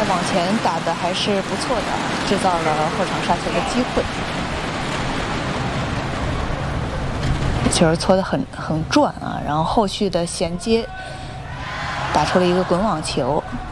往前打的还是不错的，制造了后场杀球的机会。球搓得很转啊，然后后续的衔接打出了一个滚网球。